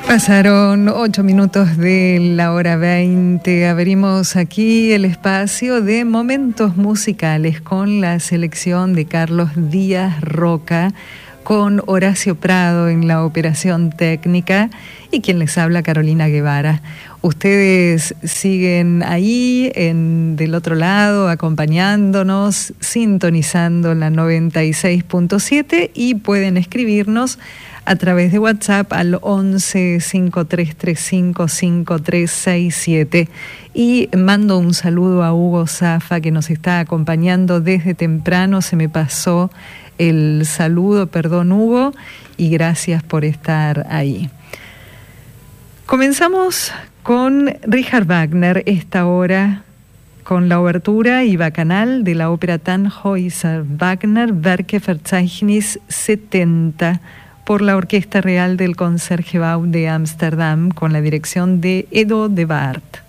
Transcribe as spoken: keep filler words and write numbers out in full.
Pasaron ocho minutos de la hora veinte. Abrimos aquí el espacio de momentos musicales con la selección de Carlos Díaz Roca, con Horacio Prado en la operación técnica y quien les habla, Carolina Guevara. Ustedes siguen ahí en, del otro lado, acompañándonos, sintonizando la noventa y seis punto siete y pueden escribirnos a través de WhatsApp al once cinco tres tres cinco cinco tres seis siete. Y mando un saludo a Hugo Zafa, que nos está acompañando desde temprano. Se me pasó el saludo, perdón Hugo, y gracias por estar ahí. Comenzamos con Richard Wagner esta hora, con la obertura y bacanal de la ópera Tannhäuser Wagner Werkeverzeichnis setenta, por la Orquesta Real del Concertgebouw de Ámsterdam, con la dirección de Edo de Waard.